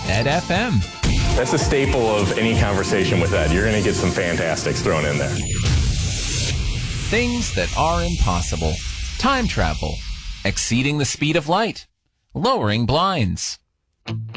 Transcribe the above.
Ed FM. That's a staple of any conversation with Ed. You're going to get some fantastics thrown in there. Things that are impossible. Time travel. Exceeding the speed of light. Lowering blinds.